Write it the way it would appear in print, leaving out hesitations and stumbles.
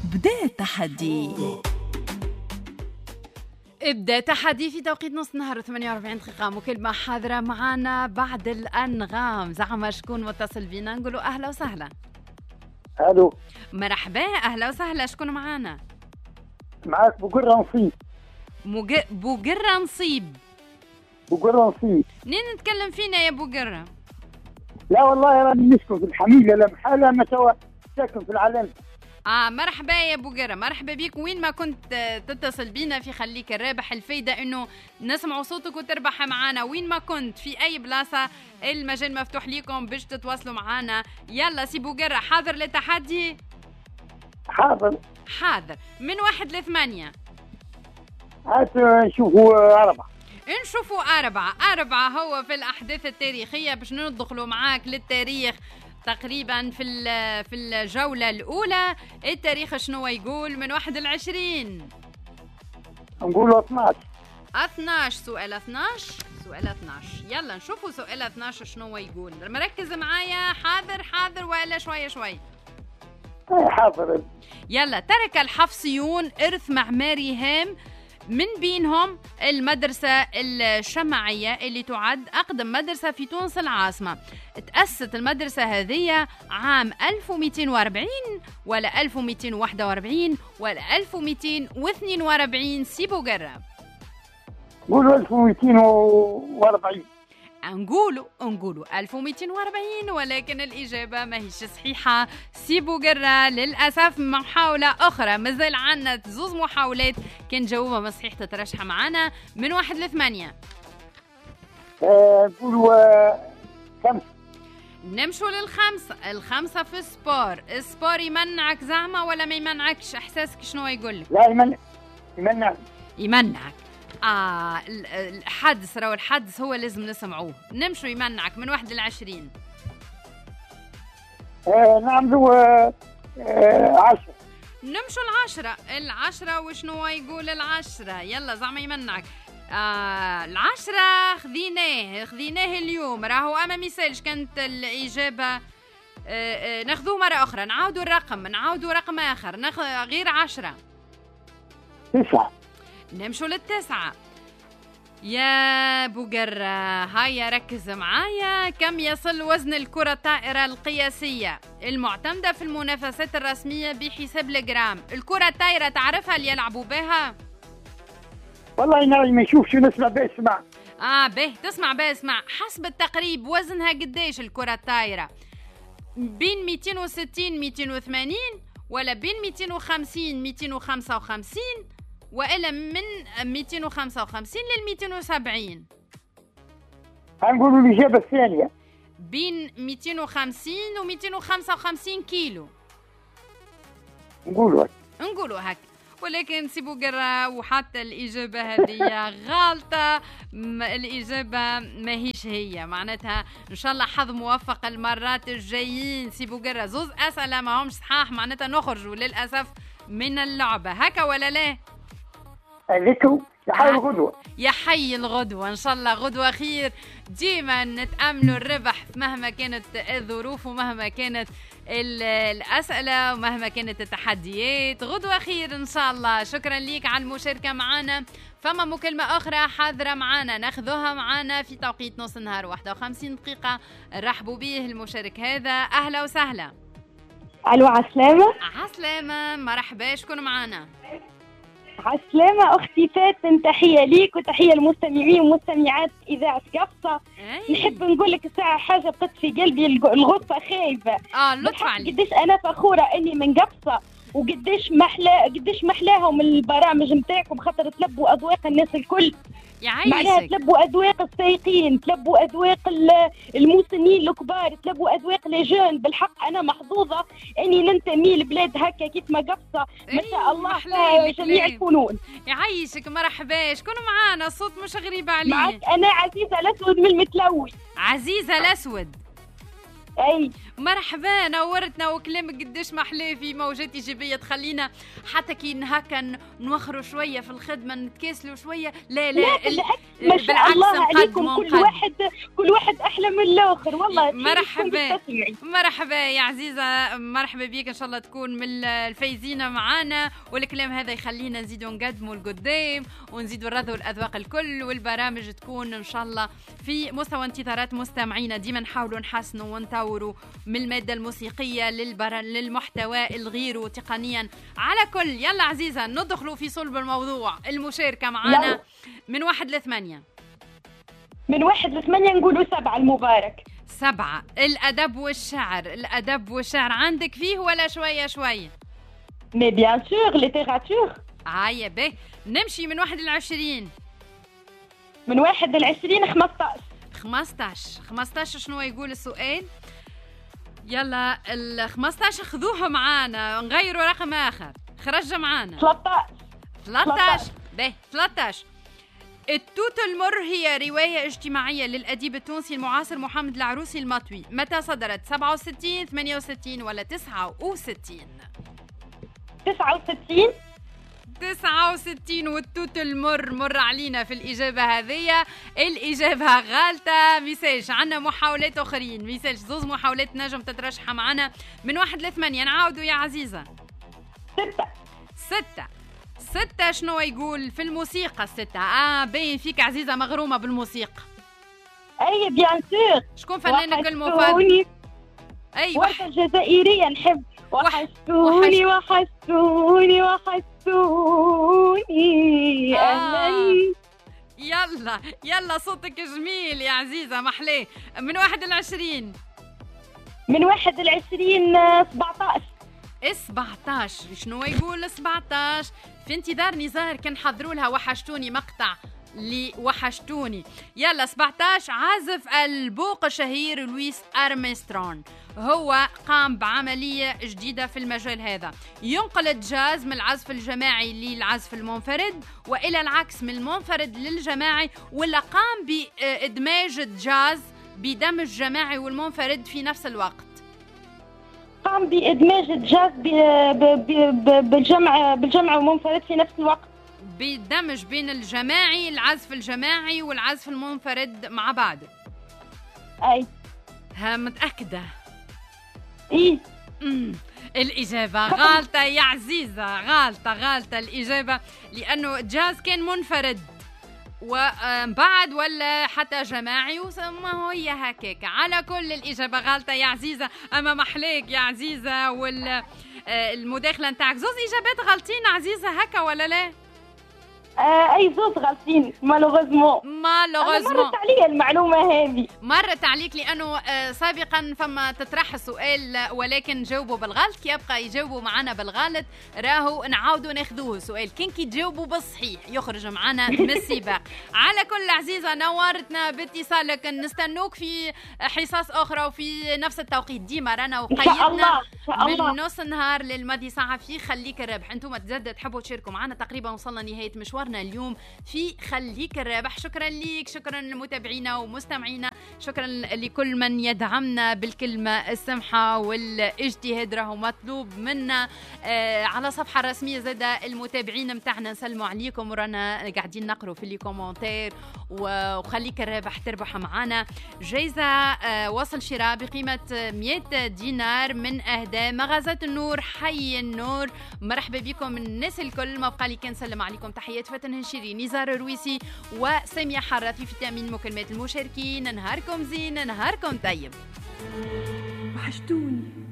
بداية تحدي. ابدأ تحدي في توقيت نص نهار 48 دقيقة. مكالمة حاضرة معنا بعد الأنغام. زعما شكون متصل بينا؟ نقولوا أهلا وسهلا. الو مرحبا، أهلا وسهلا. شكون معنا؟ معاك بقرة نصيب. بوقرة نصيب. بقرة نصيب. منين نتكلم فينا يا بوقرة؟ لا والله راني نسكن في الحميلة، لا محالة ما توا ساكن في العلم. مرحبا يا بوقرة، مرحبا بيك. وين ما كنت تتصل بينا في خليك الرابح، الفايدة انه نسمعوا صوتك وتربح معانا وين ما كنت في اي بلاصة. المجال مفتوح ليكم باش تتواصلوا معانا. يلا سي بوقرة، حاضر للتحدي؟ حاضر. من 1 ل8. هات نشوفوا 4. نشوفوا 4 هو في الأحداث التاريخية. باش ندخلوا معاك للتاريخ تقريبا في الجولة الأولى. التاريخ شنو يقول من 1 ل20؟ نقولوا 12. سؤال 12. يلا نشوفوا سؤال 12 شنو يقول. مركز معايا؟ حاضر ولا شوية؟ حاضر. يلا. ترك الحفصيون إرث معماري هام، من بينهم المدرسة الشمعية اللي تعد أقدم مدرسة في تونس العاصمة. تأسست المدرسة هذه عام 1240 ولا 1241 ولا 1242؟ سي بوقرة. نقولوا 1240. نقولوا 1240، ولكن الإجابة ما هيش صحيحة سي بوقرة للأسف. محاولة أخرى، مازال عنا 2 محاولات. كان جاوبها ما صحيح تترشح معنا. من 1 ل8. نقولوا 5. نمشوا الخمسة في السبور يمنعك زعما ولا ما يمنعكش؟ إحساسك شنو يقول لك؟ لا يمنعك. الحدث راهو الحدث هو لازم نسمعوه. نمشوا يمنعك من 1 ل20. نعملوا 10. نمشوا 10. وشنو يقول 10؟ يلا زعما يمنعك. 10 خذيناه اليوم راهو، اما ميسالش كانت الإجابة. ناخذوه مرة أخرى، نعاودوا رقم آخر، غير 10. 9. نمشوا 9. يا بوقرة هيا ركز معايا. كم يصل وزن الكرة الطائرة القياسية المعتمدة في المنافسات الرسمية بحساب الجرام؟ الكرة الطائرة تعرفها اللي يلعبوا بها؟ والله ناوي ما نشوف شو نسمع باسمع. به تسمع باسمع. حسب التقريب وزنها قديش الكرة الطائرة؟ بين 260 280 ولا بين 250 255 وإلا من 255 لل 270؟ هنقولوا الإجابة الثانية. بين 250 و 255 كيلو. نقولوا هك. ولكن سي بوقرة وحتى الإجابة هذه غلطة. الإجابة ما هيش هي. معناتها إن شاء الله حظ موفق المرات الجايين. سي بوقرة 2 أسئلة ما همش صحاح، معناتها نخرجوا للأسف من اللعبة. هكا ولا لا؟ ذكو يا حي الغدوة. إن شاء الله غدوة خير. ديما نتأملوا الربح مهما كانت الظروف ومهما كانت الأسئلة ومهما كانت التحديات. غدوة خير إن شاء الله. شكرا ليك على المشاركة معنا. فما مكالمة أخرى حاضرة معنا، ناخذوها معنا في توقيت نص النهار 51 دقيقة. رحبوا به المشارك هذا. أهلا وسهلا. ألو عسلامة. عسلامة، مرحبا. شكون معنا؟ عسلامة أختي فاتن. تحية ليك وتحية المستمعين ومستمعات إذاعة قفصة. نحب نقول لك الساعة حاجة بقت في قلبي، الغرفة خايفة. لطف عليك. قديش أنا فخورة إني من قفصة، وقديش محلاهم البرامج نتاعكم، خاطر تلبوا أذواق الناس الكل. معناها تلبوا أذواق السائقين، تلبوا أذواق المسنين الكبار، تلبوا أذواق لجون. بالحق أنا محظوظة إني ننتمي لبلاد هكا كيف ما قفصة. ما شاء الله جميع الفنون. يعيشك. مرحبا. شكون معانا؟ الصوت مش غريب عليه. معك أنا عزيزة الأسود من المتلوي. عزيزة الأسود. اي مرحبا، نورتنا وكلامك قداش محلاه في موجات ايجابيه تخلينا حتى كي هكا نوخروا شويه في الخدمه نتكاسلوا شويه. لا ما شاء الله عليكم، كل واحد احلى من الاخر والله. مرحبا يا عزيزه، مرحبا بيك، ان شاء الله تكون من الفايزين معانا، والكلام هذا يخلينا نزيدوا نقدموا لقدام ونزيدوا نرضوا الاذواق الكل، والبرامج تكون ان شاء الله في مستوى انتظارات مستمعينا. ديما نحاولوا نحسنوا ونطوروا من المادة الموسيقية للمحتوى الغير تقنيا. على كل يلا عزيزة ندخلوا في صلب الموضوع. المشاركة معنا من 1 ل 8. من 1 ل 8 نقولوا 7 المبارك. 7. الأدب والشعر عندك فيه ولا شوية؟ مي بيان سور ليتيراتور. عاية به. نمشي من 1 ل 20. من 1 ل 20 15. شنو يقول السؤال؟ يلا ال 15 خذوها معانا، نغيروا رقم آخر. خرج معانا 13. به 13. التوت المر هي رواية اجتماعية للأديب التونسي المعاصر محمد العروسي المطوي. متى صدرت؟ 67 68 ولا 69؟ 69. والتوت المر مر علينا في الإجابة هذه. الإجابة غالطة. ميساج عنا محاولات أخرين، ميساج 2 محاولات نجم تترشح معنا من 1 ل 8. نعاودوا يا عزيزة. 6. شنو يقول في الموسيقى 6؟ باين فيك عزيزة مغرومة بالموسيقى. أي بيان سور. شكون فنانك المفضل؟ أي وردة الجزائرية نحب. وحشتوني أهلا. يلا صوتك جميل يا عزيزة محلاه. من 1 ل 20. من 1 ل 20 17. شنو يقول 17؟ في انتظار نزار كان حضروا لها وحشتوني مقطع وحشتوني. يلا 17. عازف البوق الشهير لويس أرمسترونغ هو قام بعملية جديدة في المجال هذا، ينقل الجاز من العزف الجماعي للعزف المنفرد وإلى العكس من المنفرد للجماعي، ولا قام بإدماج الجاز بدمج الجماعي والمنفرد في نفس الوقت. قام بإدماج الجاز بالجمع والمنفرد في نفس الوقت، بالدمج بين الجماعي العزف الجماعي والعزف المنفرد مع بعض. أي ها متأكدة؟ إيه. الإجابة غالطة يا عزيزة، غالطة الإجابة، لأنه الجاز كان منفرد وبعد ولا حتى جماعي وما هي هكاك. على كل الإجابة غالطة يا عزيزة. أما محليك يا عزيزة والمداخلة نتاعك 2 إجابات غالطين عزيزة، هكا ولا لا؟ اي 2 غالطين مالوغوزمون. مرت علي المعلومه هذه، مرت عليك لانه سابقا فما تطرح السؤال ولكن جاوبوا بالغلط، كي يبقى يجاوبوا معنا بالغلط راهو نعاودوا ناخذوه سؤال، كان كي تجاوبوا بالصحيح يخرج معنا من السباق. على كل عزيزه نورتنا باتصالك، نستنوك في حصص اخرى وفي نفس التوقيت ديما رانا وقيدنا من نص النهار للماضي ساعه في خليك الرابح. انتم تزاد تحبوا تشاركوا معنا، تقريبا وصلنا نهايه مشوار اليوم في خليك الرابح. شكرا ليك، شكرا لمتابعينا ومستمعينا، شكرا لكل من يدعمنا بالكلمة السمحة والاجتهاد راهو مطلوب منا. على صفحة رسمية زادة المتابعين متاعنا نسلموا عليكم ورانا قاعدين نقروا في لي كومنتير. وخليك الرابح تربح معنا جائزة وصل شراء بقيمة 100 دينار من أهداء مغازات النور حي النور. مرحبا بكم الناس الكل، ما بقى لي كان نسلم عليكم. تحيات فاتن هنشيري، نزار الرويسي وسامية حراتي في تأمين مكالمات المشاركين. نهاركم زين، نهاركم طيب. وحشتوني